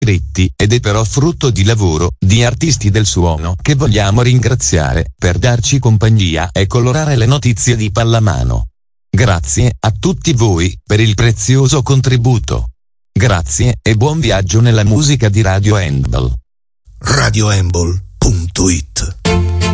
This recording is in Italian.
scritti, ed è però frutto di lavoro di artisti del suono che vogliamo ringraziare per darci compagnia e colorare le notizie di pallamano. Grazie a tutti voi per il prezioso contributo. Grazie e buon viaggio nella musica di Radio Handball. radiohandball.it